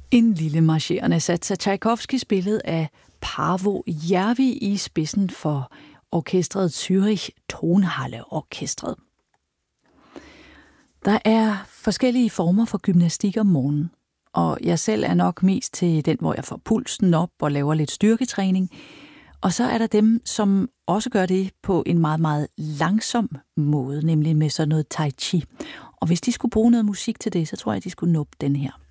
En lille marcherende sats af Tchaikovsky spillet af Paavo Järvi i spidsen for orkestret Zürich Tonhalle Orkestret. Der er forskellige former for gymnastik om morgenen, og jeg selv er nok mest til den, hvor jeg får pulsen op og laver lidt styrketræning. Og så er der dem, som også gør det på en meget, meget langsom måde, nemlig med sådan noget tai chi. Og hvis de skulle bruge noget musik til det, så tror jeg, de skulle nuppe den her.